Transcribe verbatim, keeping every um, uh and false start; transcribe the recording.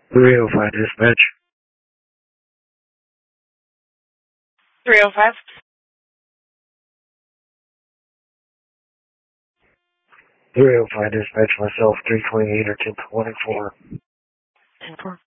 three oh five dispatch. three oh five. three oh five dispatch, myself, three twenty-eight or ten twenty-four. ten four.